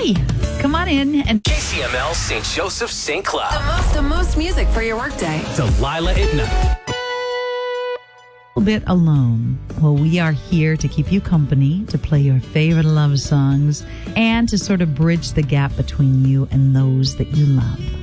Hey, come on in and KCML St. Joseph St. Cloud. The most music for your workday. Delilah at night. a bit alone. Well, we are here to keep you company, to play your favorite love songs, and to sort of bridge the gap between you and those that you love.